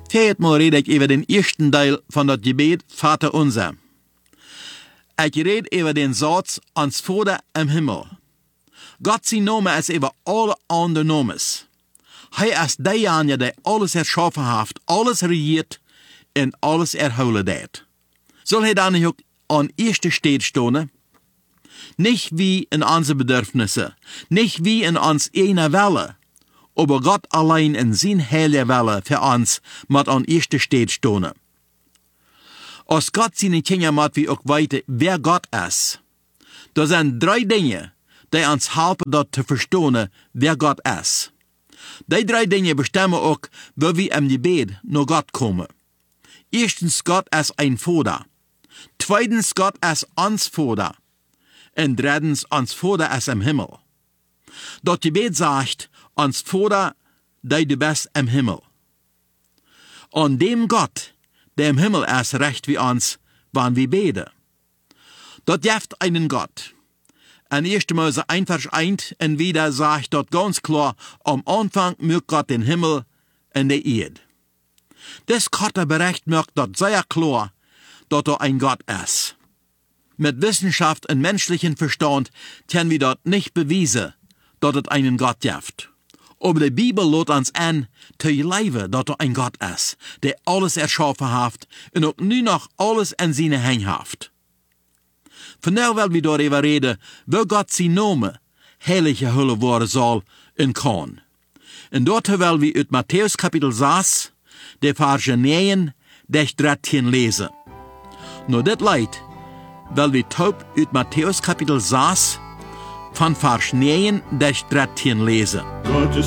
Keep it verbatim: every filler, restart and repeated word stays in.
Viermal rede ich über den ersten Teil von das Gebet Vater unser. Ich rede über den Satz ans Vater im Himmel. Gott sein Name ist über alle anderen Namen. Er ist derjenige, der alles erschaffen hat, alles regiert und alles erholen hat. Soll er dann nicht auch an erster Stelle stehen? Nicht wie in unsere Bedürfnisse, nicht wie in uns einer Welle, aber Gott allein in sein heilige Welle für uns mit an erster Stelle stehen. Als Gott seine Kinder macht, wie auch weiter, wer Gott ist. Da sind drei Dinge, die uns helfen, dort zu verstehen, wer Gott ist. Die drei Dinge bestimmen auch, wo wir im Gebet nach Gott kommen. Erstens, Gott ist ein Vater. Zweitens, Gott ist uns Vater. Und drittens, uns Vater ist im Himmel. Das Gebet sagt, uns Vater, der du bist im Himmel. Und dem Gott, der im Himmel ist, recht wie uns, wann wir beten. Dort gibt einen Gott. In erster Mose eins Vers eins und wieder sagt dort ganz klar, am Anfang mögt Gott den Himmel und die Erde. Das Gotterbericht mögt dort sehr klar, dass er ein Gott ist. Mit Wissenschaft und menschlichem Verstand können wir dort nicht beweisen, dass es einen Gott gibt. Aber die Bibel lädt uns an, zu leben, dass er ein Gott ist, der alles erschaffen hat und auch nu noch alles in seine Hände hat. Von nu will wir darüber reden, wo Gott sein Name heilige Hülle worden soll und kann. Und dort will wir uit Matthäus Kapitel sechs, der Verse neun bis dreizehn lesen. Nur dit Leid will wir taub uit Matthäus Kapitel sechs, von Vers neun bis dreizehn lesen. Gottes